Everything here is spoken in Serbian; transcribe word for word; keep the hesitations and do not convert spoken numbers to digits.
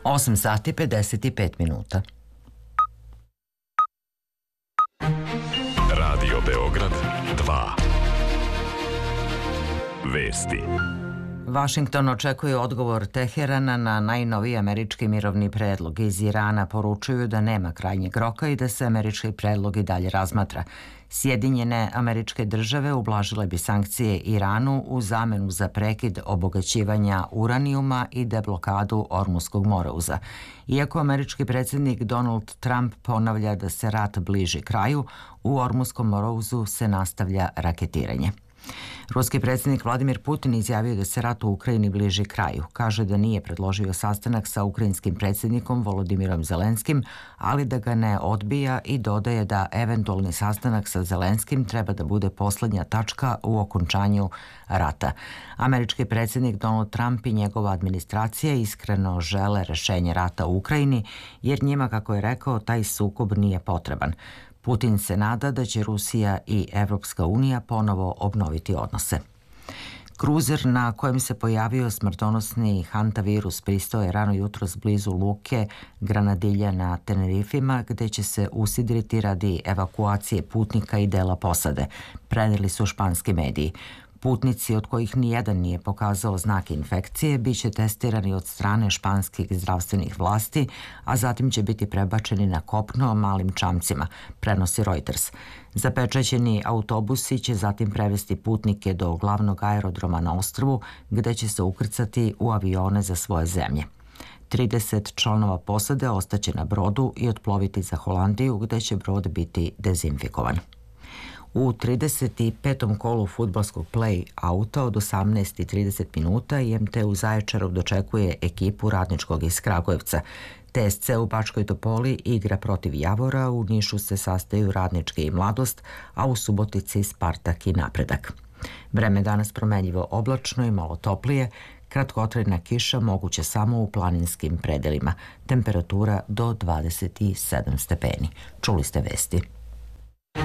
osam sati pedeset pet minuta. Radio Beograd dva. Vesti. Vašington očekuje odgovor Teherana na najnoviji američki mirovni predlog. Iz Irana poručuju da nema krajnjeg roka i da se američki predlog i dalje razmatra. Sjedinjene američke države ublažile bi sankcije Iranu u zamenu za prekid obogaćivanja uranijuma i deblokadu Ormuskog morauza. Iako američki predsjednik Donald Trump ponavlja da se rat bliži kraju, u Ormuskom morauzu se nastavlja raketiranje. Ruski predsjednik Vladimir Putin izjavio da se rat u Ukrajini bliži kraju. Kaže da nije predložio sastanak sa ukrajinskim predsjednikom Volodimirom Zelenskim, ali da ga ne odbija i dodaje da eventualni sastanak sa Zelenskim treba da bude poslednja tačka u okončanju rata. Američki predsjednik Donald Trump i njegova administracija iskreno žele rešenje rata u Ukrajini, jer njima, kako je rekao, taj sukob nije potreban. Putin se nada da će Rusija i Evropska unija ponovo obnoviti odnose. Kruzer na kojem se pojavio smrtonosni hantavirus pristao je rano jutros blizu luke Granadilja na Tenerifima, gde će se usidriti radi evakuacije putnika i dela posade, preneli su španski mediji. Putnici, od kojih nijedan nije pokazao znake infekcije, bit će testirani od strane španskih zdravstvenih vlasti, a zatim će biti prebačeni na kopno malim čamcima, prenosi Reuters. Zapečaćeni autobusi će zatim prevesti putnike do glavnog aerodroma na ostrvu, gde će se ukrcati u avione za svoje zemlje. trideset članova posade ostaće na brodu i otploviti za Holandiju, gde će brod biti dezinfikovan. U trideset petom kolu fudbalskog play-outa od osamnaest i trideset minuta I M T u Zaječaru dočekuje ekipu Radničkog iz Kragujevca. T S C u Bačkoj Topoli igra protiv Javora, u Nišu se sastaju Radnički i Mladost, a u Subotici Spartak I Napredak. Vreme danas promenljivo oblačno I malo toplije, kratkotrajna kiša moguće samo u planinskim predelima. Temperatura do dvadeset sedam stepeni. Čuli ste vesti.